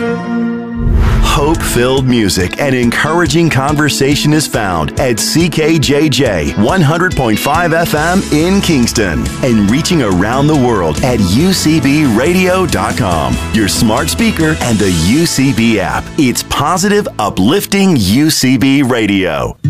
Hope-filled music and encouraging conversation is found at CKJJ 100.5 FM in Kingston and reaching around the world at UCBradio.com, your smart speaker and the UCB app. It's positive, uplifting UCB Radio.